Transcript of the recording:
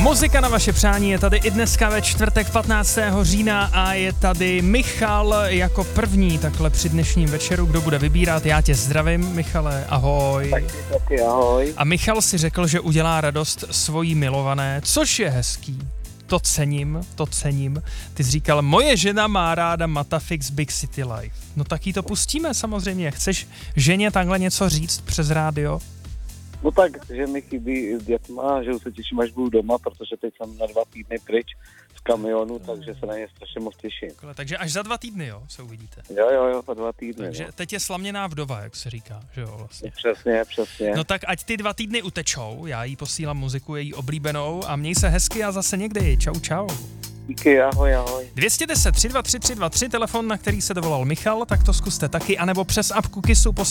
Muzika na vaše přání je tady i dneska ve čtvrtek 15. října a je tady Michal jako první takhle při dnešním večeru, kdo bude vybírat. Já tě zdravím, Michale, ahoj. Taky ahoj. A Michal si řekl, že udělá radost svojí milované, což je hezký. To cením. Ty jsi říkal, moje žena má ráda Matafix Big City Life. No tak jí to pustíme samozřejmě. Chceš ženě takhle něco říct přes rádio? No tak, že mi chybí s dětma, že už se těším, až budu doma, protože teď jsem na 2 týdny pryč z kamionu, takže se na ně strašně moc těším. Takže až za 2 týdny, jo, se uvidíte. Jo, za 2 týdny. Takže teď je slaměná vdova, jak se říká, že jo, vlastně. Přesně. No tak ať ty 2 týdny utečou, já jí posílám muziku její oblíbenou a měj se hezky a zase někdy. Čau. Díky, ahoj. 210 323 323, telefon, na který se dovolal Michal, tak to zkuste taky, anebo přes apku Kissu